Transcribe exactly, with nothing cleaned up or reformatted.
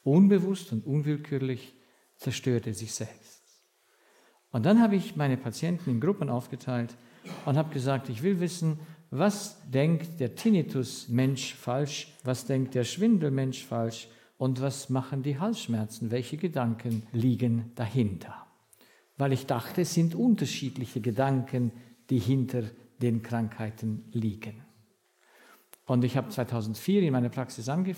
unbewusst und unwillkürlich zerstört er sich selbst. Und dann habe ich meine Patienten in Gruppen aufgeteilt und habe gesagt, ich will wissen, was denkt der Tinnitus-Mensch falsch, was denkt der Schwindelmensch falsch und was machen die Halsschmerzen, welche Gedanken liegen dahinter. Weil ich dachte, es sind unterschiedliche Gedanken, die hinter den Krankheiten liegen. Und ich habe zweitausendvier in meiner Praxis angefangen,